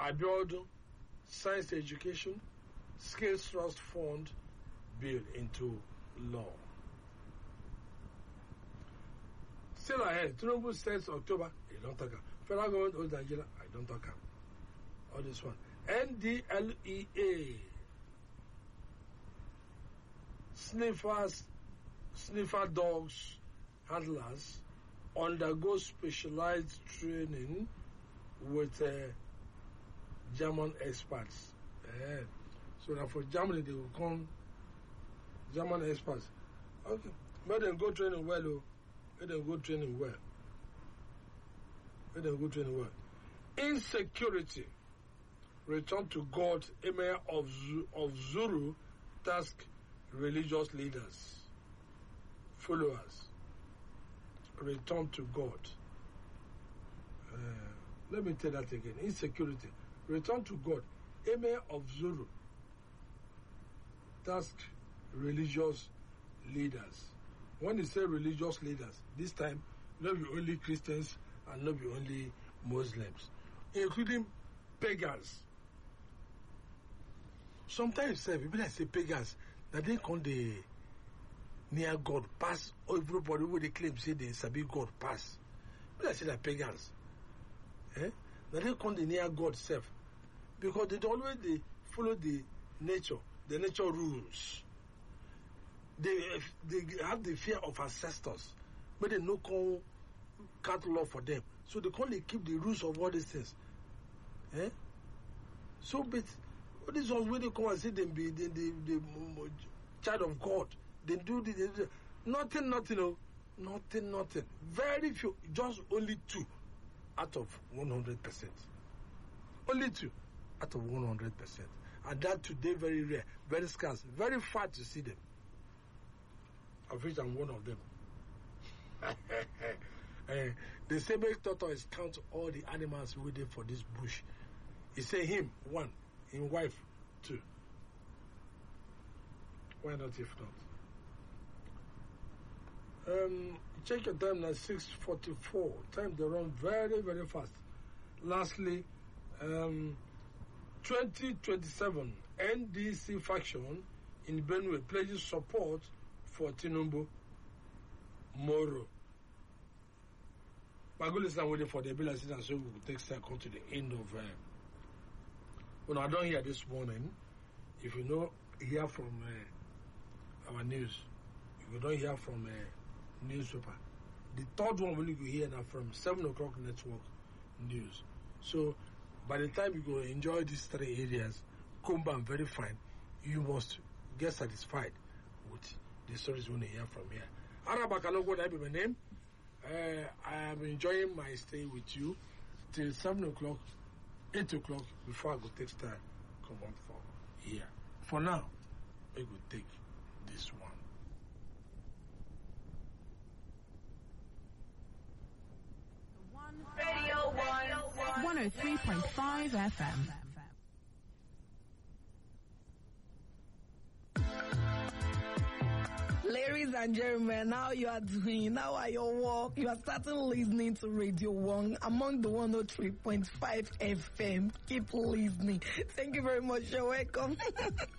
Abiodun Science Education Skills Trust Fund Bill into law. Still ahead, Tinubu says October, I don't talk. Federal government owes Nigeria, I don't talk. All this one. NDLEA sniffer dogs handlers undergo specialized training with German experts. So now for Germany they will come German experts. Okay, let them go training well. Let them go training well. Insecurity. Return to God. Emir of Zuru task religious leaders, followers. Return to God. Let me tell that again. Insecurity. Return to God. Emir of Zuru task religious leaders. When you say religious leaders, this time not be only Christians and not be only Muslims, including pagans. Sometimes people that say pagans, that they come the near God pass. Everybody who they claim say they sabi God pass. But I say that pagans, that they come the near God self, because they always follow the nature rules. They have the fear of ancestors, but they no can't law for them. So they can't keep the rules of all these things. So, but all these ones when they come and say them be the child of God, they do nothing. Very few, just only 2 out of 100%. Only 2 out of 100%, and that today very rare, very scarce, very far to see them. Of which I'm one of them. The saber tortoise count all the animals waiting for this bush. He say him 1, his wife 2. Why not if not? Check your time now, 6:44. Time they run very, very fast. Lastly, 2027 NDC faction in Benue pledges support for Tinubu Moro. Magulis are waiting for the bill, and so we will take second to the end of. When I don't hear this morning, if you know, hear from our news, if you don't hear from newspaper, the third one will you hear now from 7 o'clock network news. So by the time you go enjoy these 3 areas, come back very fine, you must get satisfied with the stories when you hear from here. Arabakalogo, that be my name. I am enjoying my stay with you till 7 o'clock, 8 o'clock before I go take time come on for here. For now, I go take this one. Radio 103.5 FM. Ladies and gentlemen, now you are starting listening to Radio 1 among the 103.5 FM. Keep listening. Thank you very much. You're welcome.